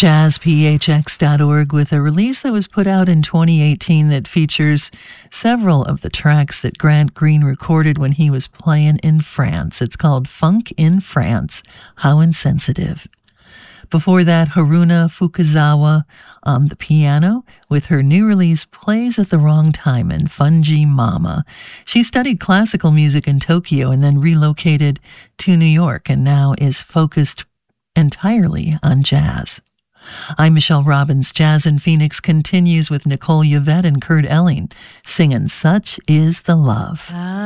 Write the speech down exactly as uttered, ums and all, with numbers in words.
jazz p h x dot org with a release that was put out in twenty eighteen that features several of the tracks that Grant Green recorded when he was playing in France. It's called Funk in France, How Insensitive. Before that, Haruna Fukuzawa on the piano with her new release Plays at the Wrong Time in Fungi Mama. She studied classical music in Tokyo and then relocated to New York and now is focused entirely on jazz. I'm Michelle Robbins. Jazz in Phoenix continues with Nicole Yvette and Kurt Elling singing Such Is the Love.